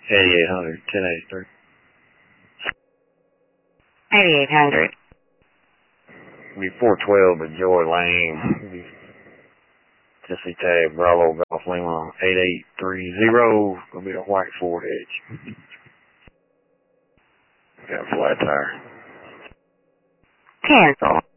8800, 1083. 8800. Be 412 at Joy Lane. Tennessee tag Bravo Golf Lima 8830. Gonna be a white Ford Edge. Got a flat tire. Cancel.